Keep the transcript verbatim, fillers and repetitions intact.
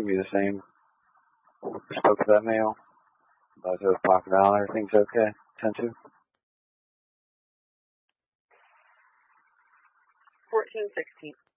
Should be the same. Spoke to that male. About to pocket down. Everything's okay. ten two. fourteen sixteen.